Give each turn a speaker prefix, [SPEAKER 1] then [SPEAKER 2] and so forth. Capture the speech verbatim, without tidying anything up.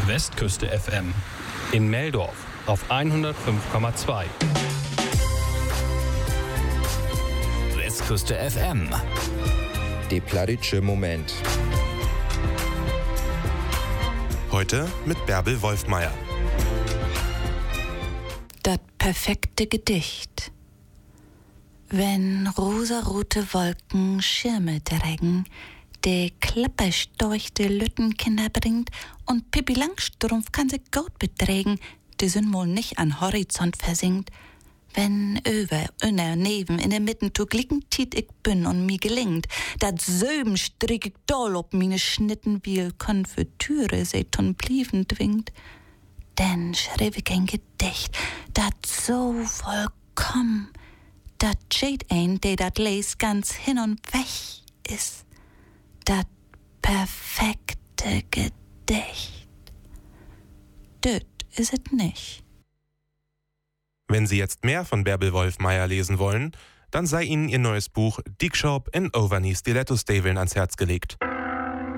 [SPEAKER 1] Westküste F M. In Meldorf auf hundertfünf Komma zwei.
[SPEAKER 2] Westküste F M.
[SPEAKER 3] Der plattdeutsche Moment.
[SPEAKER 4] Heute mit Bärbel Wolfmeier.
[SPEAKER 5] Das perfekte Gedicht. Wenn rosarote Wolken Schirme trägen, de klapperstorchte Lüttenkinder bringt und Pippi Langstrumpf kann sich gut beträgen, de sind wohl nicht an Horizont versinkt. Wenn über, unner, neben, in der Mitten zu glicken, tiet ich bin und mi gelingt, dat Söben strick ich doll ob mine Schnitten wie Konfitüre se tun blieven dwingt. Denn schrieb ich ein Gedicht, dat so vollkommen, dat steht ein, de dat les ganz hin und weg is. Dat perfekte Gedicht. Död is it nicht.
[SPEAKER 4] Wenn Sie jetzt mehr von Bärbel Wolfmeier lesen wollen, dann sei Ihnen ihr neues Buch Dick Shop in Overknee Stiletto Staveln ans Herz gelegt.